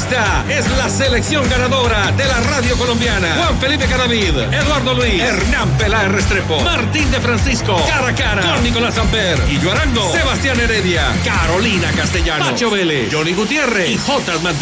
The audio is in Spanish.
Esta es la selección ganadora de la radio colombiana. Juan Felipe Cadavid, Eduardo Luis, Hernán Peláez Restrepo, Martín de Francisco, cara a cara con Nicolás Amper, Guillo Arango, Sebastián Heredia, Carolina Castellano, Pacho Vélez, Johnny Gutiérrez y Jotas Martínez.